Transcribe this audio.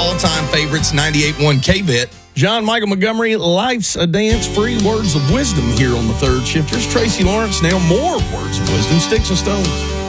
all-time favorites, 98.1 KVET. John Michael Montgomery, Life's a Dance, free words of wisdom here on the Third Shift. Here's Tracy Lawrence. Now more words of wisdom, sticks and stones.